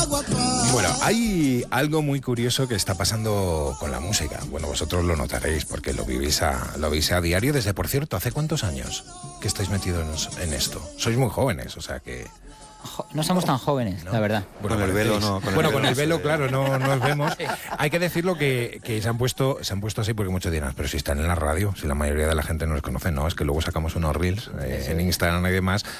Bueno, hay algo muy curioso que está pasando con la música. Bueno, vosotros lo notaréis porque lo veis a diario. Desde, por cierto, ¿hace cuántos años que estáis metidos en esto? Sois muy jóvenes, o sea que... No somos tan jóvenes, ¿no? La verdad. Bueno, con el velo no. Con el velo, claro, no nos vemos. Hay que decirlo que se han puesto así porque muchos dirán, pero si están en la radio, si la mayoría de la gente no los conoce, no, es que luego sacamos unos reels en Instagram y demás,